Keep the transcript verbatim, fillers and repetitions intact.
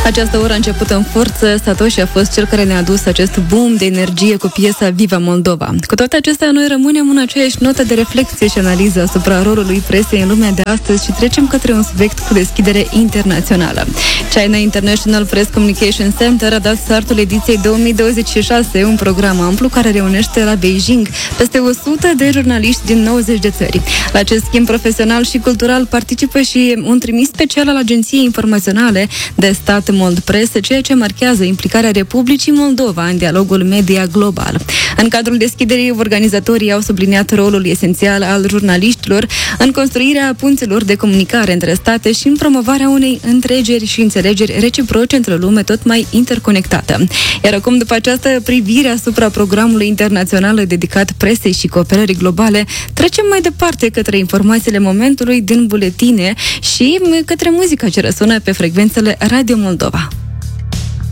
Această oră a început în forță. Satoshi a fost cel care ne-a adus acest boom de energie cu piesa Viva Moldova. Cu toate acestea, noi rămânem în aceeași notă de reflexie și analiză asupra rolului presei în lumea de astăzi și trecem către un subiect cu deschidere internațională. China International Press Communication Center a dat startul ediției două mii douăzeci și șase, un program amplu care reunește la Beijing peste o sută de jurnaliști din nouăzeci de țări. La acest schimb profesional și cultural participă și un trimis special al Agenției Informaționale de Stat Mold Press, ceea ce marchează implicarea Republicii Moldova în dialogul media global. În cadrul deschiderii, organizatorii au subliniat rolul esențial al jurnaliștilor în construirea punților de comunicare între state și în promovarea unei întregeri și înțelegeri reciproce într-o lume tot mai interconectată. Iar acum, după această privire asupra programului internațional dedicat presei și cooperării globale, trecem mai departe către informațiile momentului din buletine și către muzica ce răsună pe frecvențele Radio Moldova.